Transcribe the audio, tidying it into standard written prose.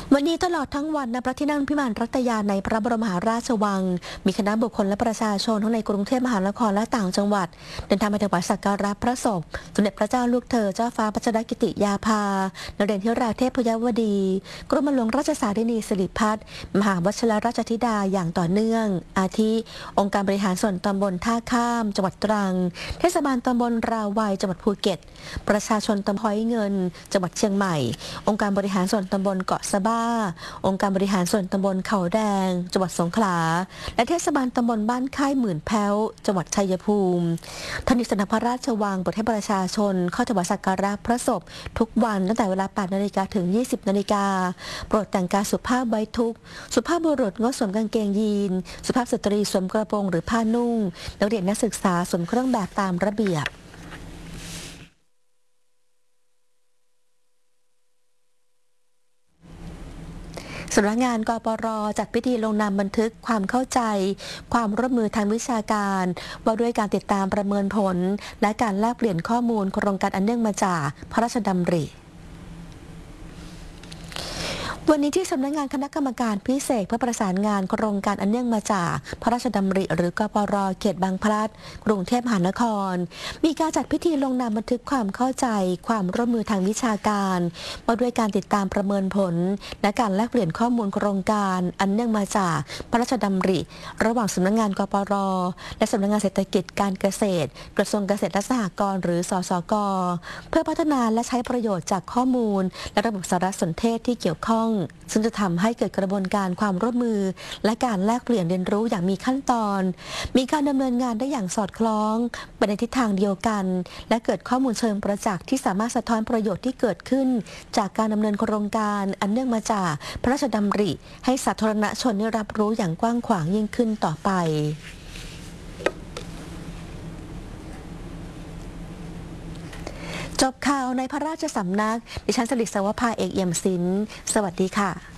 วันนี้ตลอดทั้งวันณพระที่นั่งพิมานรัตยาในพระบรมมหาราชวังมีคณะบุคคลและประชาชนทั้งในกรุงเทพมหานครและต่างจังหวัดเดินทางไปถวายสักการะพระศพสมเด็จพระเจ้าลูกเธอเจ้าฟ้าพัชรกิติยาภานเรศธิราเทพยวดีกรมหลวงราชสารินีสิริพัฒน์มหาวชิรราชธิดาอย่างต่อเนื่องอาทิองค์การบริหารส่วนตำบลท่าข้ามจังหวัดตรังเทศบาลตำบลราวัยจังหวัดภูเก็ตประชาชนตำบลห้อยเงินจังหวัดเชียงใหม่องค์การบริหารส่วนตำบลเกาะสะบ้าองค์การบริหารส่วนตำบลเขาแดงจังหวัดสงขลาและเทศบาลตำบลบ้านค่ายหมื่นแพ้วจังหวัดชัยภูมิท่านอิสระพระราชวังโปรดให้ประชาชนเข้าถวายสักการะพระศพทุกวันตั้งแต่เวลา 8 นาฬิกาถึง 20 นาฬิกาโปรดแต่งกายสุภาพไว้ทุกข์สุภาพบุรุษงดสวมกางเกงยีนสุภาพสตรีสวมกระโปรงหรือผ้านุ่งนักเรียนนักศึกษาสวมเครื่องแบบตามระเบียบสำนักงานกปร.จัดพิธีลงนามบันทึกความเข้าใจความร่วมมือทางวิชาการว่าด้วยการติดตามประเมินผลและการแลกเปลี่ยนข้อมูลโครงการอันเนื่องมาจากพระราชดำริวันนี้ที่สำนักงานคณะกรรมการพิเศษเพื่อประสานงานโครงการอันเนื่องมาจากพระราชดำริหรือกปร.เขตบางพลัดกรุงเทพมหานครมีการจัดพิธีลงนามบันทึกความเข้าใจความร่วมมือทางวิชาการว่าด้วยการติดตามประเมินผลและการแลกเปลี่ยนข้อมูลโครงการอันเนื่องมาจากพระราชดำริระหว่างสำนักงานกปร.และสำนักงานเศรษฐกิจการเกษตรกระทรวงเกษตรและสหกรณ์หรือสสก.เพื่อพัฒนาและใช้ประโยชน์จากข้อมูลและระบบสารสนเทศที่เกี่ยวข้องซึ่งจะทำให้เกิดกระบวนการความร่วมมือและการแลกเปลี่ยนเรียนรู้อย่างมีขั้นตอนมีการดำเนินงานได้อย่างสอดคล้องไปในทิศทางเดียวกันและเกิดข้อมูลเชิงประจักษ์ที่สามารถสะท้อนประโยชน์ที่เกิดขึ้นจากการดำเนินโครงการอันเนื่องมาจากพระราชดำริให้สาธารณชนได้รับรู้อย่างกว้างขวางยิ่งขึ้นต่อไปจบข่าวในพระราชสำนักดิฉันสริศวภาเอกเอี่ยมศิลป์สวัสดีค่ะ